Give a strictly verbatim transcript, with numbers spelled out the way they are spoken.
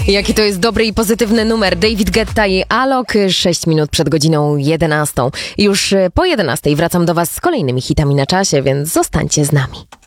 Jaki to jest dobry i pozytywny numer. David Guetta i Alok, sześć minut przed godziną jedenastą. Już po jedenastej wracam do Was z kolejnymi hitami na czasie, więc zostańcie z nami.